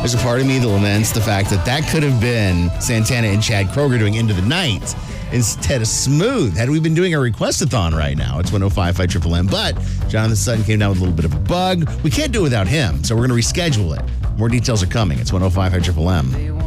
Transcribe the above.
There's a part of me that laments the fact that could have been Santana and Chad Kroger doing Into the Night instead of Smooth. Had we been doing a request-a-thon right now, it's 105 Triple M. But Jonathan Sutton came down with a little bit of a bug. We can't do it without him, so we're going to reschedule it. More details are coming. It's 105 Triple M.